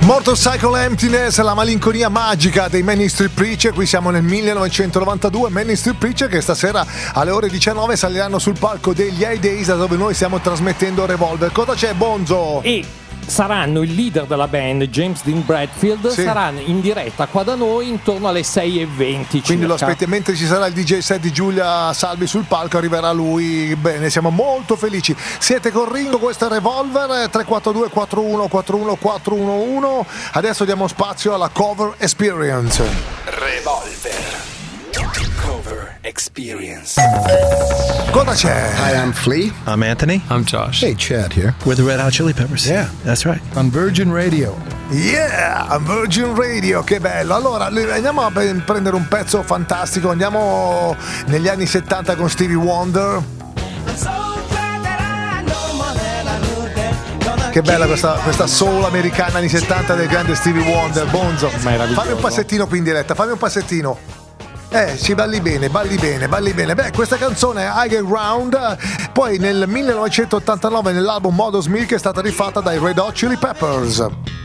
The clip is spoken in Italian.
Motorcycle Emptiness, la malinconia magica dei Manic Street Preacher. Qui siamo nel 1992. Manic Street Preacher che stasera alle ore 19 saliranno sul palco degli A-Days, da dove noi stiamo trasmettendo Revolver. Cosa c'è, Bonzo? E saranno il leader della band, James Dean Bradfield, sì, saranno in diretta qua da noi intorno alle 6:20. Quindi lo aspetti, mentre ci sarà il DJ set di Giulia Salvi sul palco, arriverà lui. Bene, siamo molto felici. Siete con Ringo, questo è Revolver, 342 41 41 411. Adesso diamo spazio alla Cover Experience. Revolver Cover Experience. Cosa c'è? Hi, I'm Flea. I'm Anthony. I'm Josh. Hey, Chad here. We're the Red Hot Chili Peppers. Yeah. That's right. On Virgin Radio. Yeah, Virgin Radio, che bello. Allora, andiamo a prendere un pezzo fantastico. Andiamo negli anni 70 con Stevie Wonder. Che bella questa soul americana anni 70 del grande Stevie Wonder. Bonzo, fammi un passettino qui in diretta, fammi un passettino. Ci balli bene. Beh, questa canzone è Higher Ground, poi nel 1989 nell'album Models Milk è stata rifatta dai Red Hot Chili Peppers.